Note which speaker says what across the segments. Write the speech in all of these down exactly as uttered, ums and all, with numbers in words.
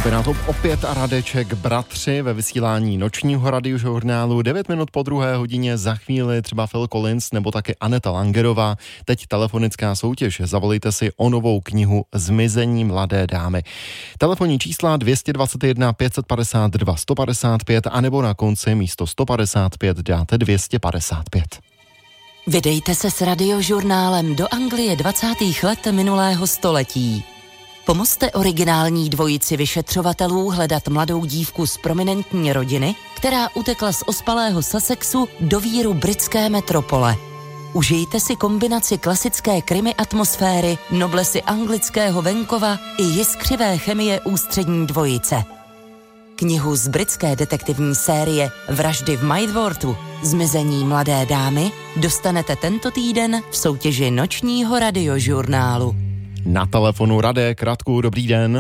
Speaker 1: Skupina Top opět a Radeček bratři ve vysílání nočního radiožurnálu. devět minut po druhé hodině, za chvíli třeba Phil Collins nebo taky Aneta Langerová. Teď telefonická soutěž. Zavolejte si o novou knihu Zmizení mladé dámy. Telefonní čísla dvě dva jedna pět padesát dva sto padesát pět anebo na konci místo sto padesát pět dáte dvě padesát pět.
Speaker 2: Vydejte se s radiožurnálem do Anglie dvacátých let minulého století. Pomozte originální dvojici vyšetřovatelů hledat mladou dívku z prominentní rodiny, která utekla z ospalého Sussexu do víru britské metropole. Užijte si kombinaci klasické krimi atmosféry, noblesy anglického venkova i jiskřivé chemie ústřední dvojice. Knihu z britské detektivní série Vraždy v Maidworthu, Zmizení mladé dámy dostanete tento týden v soutěži nočního radiožurnálu.
Speaker 1: Na telefonu Radek. Radku, dobrý den.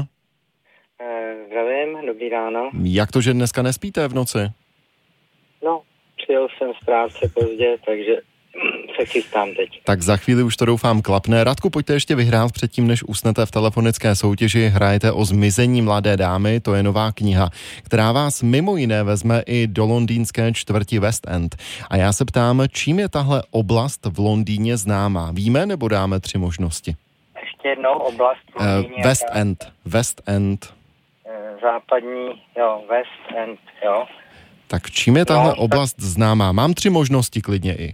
Speaker 3: Zdravím, dobrý ráno.
Speaker 1: Jak to, že dneska nespíte v noci?
Speaker 3: No, přijel jsem z práce pozdě, takže se chystám teď.
Speaker 1: Tak za chvíli už to doufám klapne. Radku, pojďte ještě vyhrát předtím, než usnete v telefonické soutěži. Hrajete o Zmizení mladé dámy, to je nová kniha, která vás mimo jiné vezme i do londýnské čtvrti West End. A já se ptám, čím je tahle oblast v Londýně známá? Víme, nebo dáme tři možnosti?
Speaker 3: Ještě jednou oblast v Londýně.
Speaker 1: Uh, West End. West End.
Speaker 3: Západní, jo, West End, jo.
Speaker 1: Tak čím je tahle
Speaker 3: no,
Speaker 1: oblast tak... známá? Mám tři možnosti klidně i.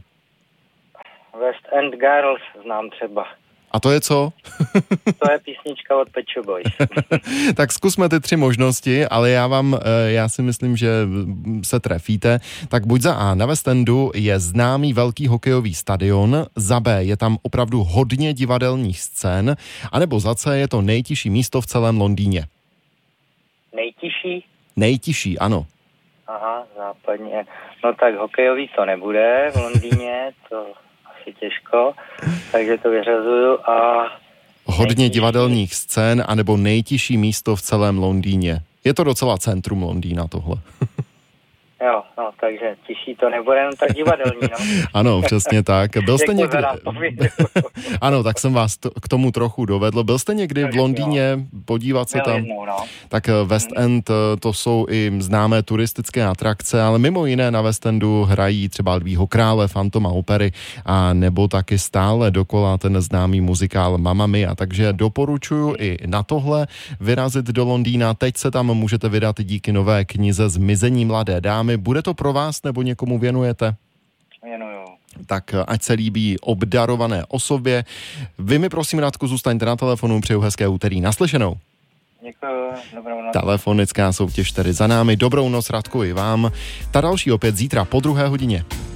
Speaker 3: West End Girls znám třeba.
Speaker 1: A to je co?
Speaker 3: To je písnička od Pet Shop Boys.
Speaker 1: Tak zkusme ty tři možnosti, ale já vám, já si myslím, že se trefíte. Tak buď za A, na West Endu je známý velký hokejový stadion, za B je tam opravdu hodně divadelních scén, anebo za C je to nejtižší místo v celém Londýně.
Speaker 3: Nejtižší?
Speaker 1: Nejtižší, ano.
Speaker 3: Aha, západně. No tak hokejový to nebude v Londýně, to asi těžko, takže to vyřazuju a...
Speaker 1: Hodně
Speaker 3: nejtižší
Speaker 1: divadelních scén, anebo nejtižší místo v celém Londýně. Je to docela centrum Londýna tohle.
Speaker 3: Jo, no, takže tiší to nebude, no tak divadelní, no.
Speaker 1: Ano, přesně tak. Byl jste někdy...
Speaker 3: Děkuji.
Speaker 1: Ano, tak jsem vás to, k tomu trochu dovedl. Byl jste někdy v Londýně podívat se
Speaker 3: Byl
Speaker 1: tam?
Speaker 3: jednou, no.
Speaker 1: Tak West End, to jsou i známé turistické atrakce, ale mimo jiné na West Endu hrají třeba Lvího krále, Fantoma opery a nebo taky stále dokola ten známý muzikál Mamma Mia. Takže doporučuji i na tohle vyrazit do Londýna. Teď se tam můžete vydat díky nové knize Zmizení mladé dámy. Bude to pro vás, nebo někomu věnujete?
Speaker 3: Věnuju.
Speaker 1: Tak ať se líbí obdarované osobě. Vy mi prosím, Radku, zůstaňte na telefonu, přeju hezké úterý. Naslyšenou.
Speaker 3: Děkuji, dobrou noc.
Speaker 1: Telefonická soutěž tedy za námi. Dobrou noc, Radku, i vám. Ta další opět zítra po druhé hodině.